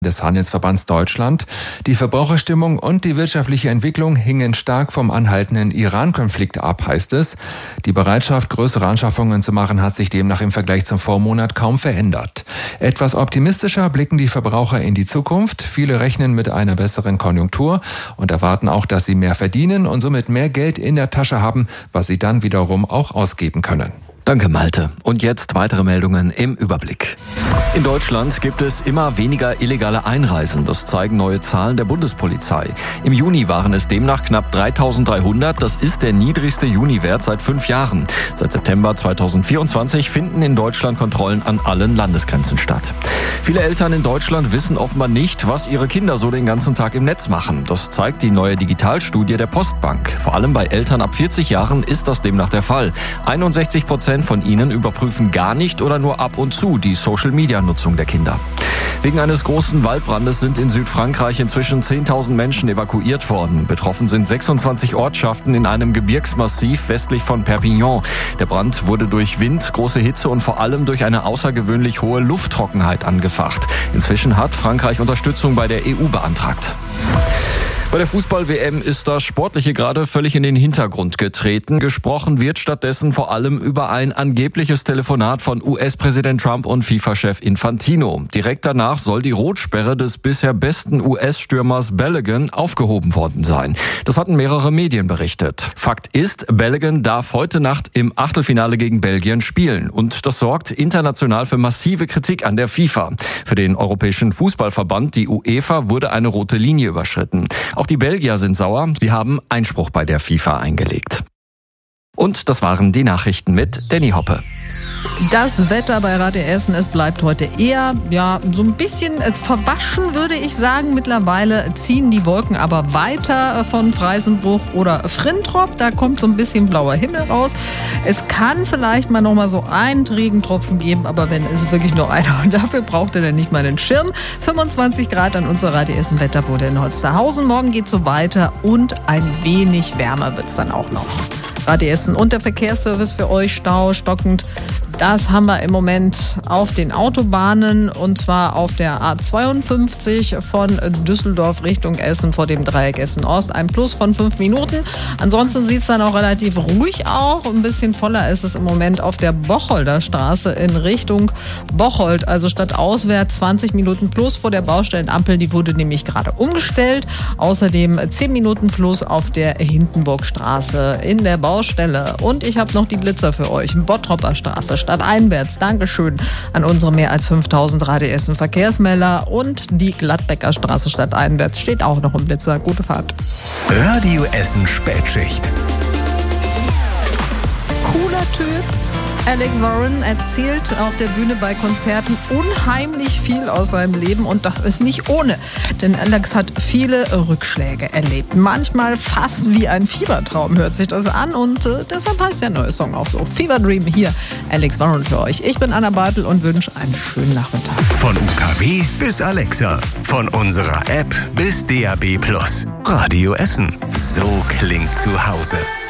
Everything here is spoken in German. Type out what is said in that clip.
des Handelsverbands Deutschland. Die Verbraucherstimmung und die wirtschaftliche Entwicklung hingen stark vom anhaltenden Iran-Konflikt ab, heißt es. Die Bereitschaft, größere Anschaffungen zu machen, hat sich demnach im Vergleich zum Vormonat kaum verändert. Etwas optimistischer blicken die Verbraucher in die Zukunft. Viele rechnen mit einer besseren Konjunktur und erwarten auch, dass sie mehr verdienen und somit mehr Geld in der Tasche haben, was sie dann wiederum auch ausgeben können. Danke, Malte. Und jetzt weitere Meldungen im Überblick. In Deutschland gibt es immer weniger illegale Einreisen. Das zeigen neue Zahlen der Bundespolizei. Im Juni waren es demnach knapp 3.300. Das ist der niedrigste Juniwert seit 5 Jahren. Seit September 2024 finden in Deutschland Kontrollen an allen Landesgrenzen statt. Viele Eltern in Deutschland wissen offenbar nicht, was ihre Kinder so den ganzen Tag im Netz machen. Das zeigt die neue Digitalstudie der Postbank. Vor allem bei Eltern ab 40 Jahren ist das demnach der Fall. 61% von ihnen überprüfen gar nicht oder nur ab und zu die Social-Media-Nutzung der Kinder. Wegen eines großen Waldbrandes sind in Südfrankreich inzwischen 10.000 Menschen evakuiert worden. Betroffen sind 26 Ortschaften in einem Gebirgsmassiv westlich von Perpignan. Der Brand wurde durch Wind, große Hitze und vor allem durch eine außergewöhnlich hohe Lufttrockenheit angefacht. Inzwischen hat Frankreich Unterstützung bei der EU beantragt. Bei der Fußball-WM ist das Sportliche gerade völlig in den Hintergrund getreten. Gesprochen wird stattdessen vor allem über ein angebliches Telefonat von US-Präsident Trump und FIFA-Chef Infantino. Direkt danach soll die Rotsperre des bisher besten US-Stürmers Balogun aufgehoben worden sein. Das hatten mehrere Medien berichtet. Fakt ist, Balogun darf heute Nacht im Achtelfinale gegen Belgien spielen. Und das sorgt international für massive Kritik an der FIFA. Für den Europäischen Fußballverband, die UEFA, wurde eine rote Linie überschritten. Auch die Belgier sind sauer. Sie haben Einspruch bei der FIFA eingelegt. Und das waren die Nachrichten mit Danny Hoppe. Das Wetter bei Radio Essen, es bleibt heute eher, so ein bisschen verwaschen, würde ich sagen. Mittlerweile ziehen die Wolken aber weiter von Freisenbruch oder Frintrop. Da kommt so ein bisschen blauer Himmel raus. Es kann vielleicht mal noch mal so einen Regentropfen geben, aber wenn es wirklich nur einer, und dafür braucht ihr dann nicht mal einen Schirm. 25 Grad an unserer Radio Essen Wetterbude in Holsterhausen. Morgen geht es so weiter und ein wenig wärmer wird es dann auch noch. Radio Essen und der Verkehrsservice für euch, Stau stockend. Das haben wir im Moment auf den Autobahnen und zwar auf der A52 von Düsseldorf Richtung Essen vor dem Dreieck Essen-Ost. Ein Plus von 5 Minuten. Ansonsten sieht es dann auch relativ ruhig aus. Ein bisschen voller ist es im Moment auf der Bocholder Straße in Richtung Bocholt. Also statt auswärts 20 Minuten plus vor der Baustellenampel. Die wurde nämlich gerade umgestellt. Außerdem 10 Minuten plus auf der Hindenburgstraße in der Baustelle. Und ich habe noch die Blitzer für euch. Bottropper Straße stadteinwärts. Dankeschön an unsere mehr als 5000 Radio Essen Verkehrsmelder. Und die Gladbecker Straße stadteinwärts steht auch noch im Blitzer. Gute Fahrt. Radio Essen Spätschicht. Cooler Typ. Alex Warren erzählt auf der Bühne bei Konzerten unheimlich viel aus seinem Leben und das ist nicht ohne. Denn Alex hat viele Rückschläge erlebt. Manchmal fast wie ein Fiebertraum hört sich das an und deshalb heißt der neue Song auch so. Fever Dream hier. Alex Warren für euch. Ich bin Anna Bartel und wünsche einen schönen Nachmittag. Von UKW bis Alexa. Von unserer App bis DAB+. Radio Essen. So klingt zu Hause.